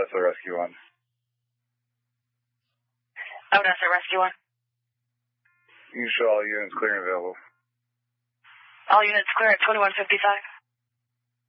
Odessa Rescue 1. Odessa Rescue 1. You can show all units clear and available. All units clear at 2155.